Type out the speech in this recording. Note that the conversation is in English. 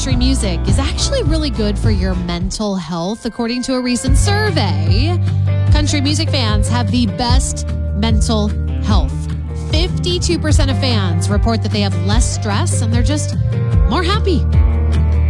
country music is actually really good for your mental health, according to a recent survey. Country music fans have the best mental health. 52% of fans report that they have less stress and they're just more happy.